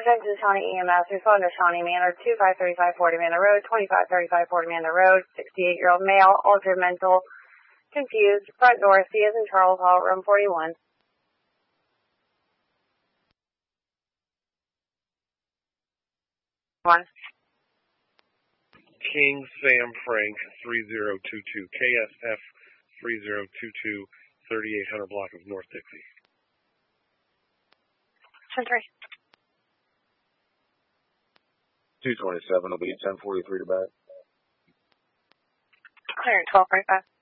Attention Shawnee EMS, respond to Shawnee Manor, 2535 40 Manor Road, 2535 40 Manor Road, 68-year-old male, altered mental, confused, front door, C as in Charles Hall, room 41. One. King Sam Frank 3022, KSF 3022, 3800 block of North Dixie. 10-3. 227 will be 1043 to back. Clear 1245.